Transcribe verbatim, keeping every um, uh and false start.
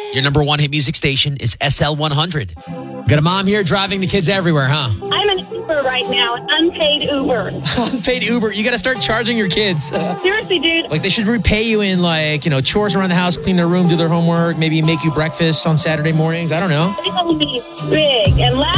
Your number one hit music station is S L one hundred. Got a mom here driving the kids everywhere, huh? I'm an Uber right now, an unpaid Uber. Unpaid Uber. You got to start charging your kids. Seriously, dude. Like, they should repay you in, like, you know, chores around the house, clean their room, do their homework, maybe make you breakfast on Saturday mornings. I don't know. It's going to be big. And last